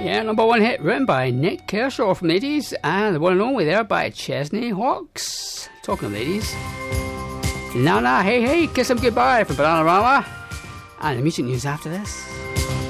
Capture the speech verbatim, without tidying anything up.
Yeah, number one hit written by Nick Kershaw from the eighties, and the one and only there by Chesney Hawks. Talking of the eighties. Now, now, hey, hey, kiss him goodbye from Bananarama. And the music news after this.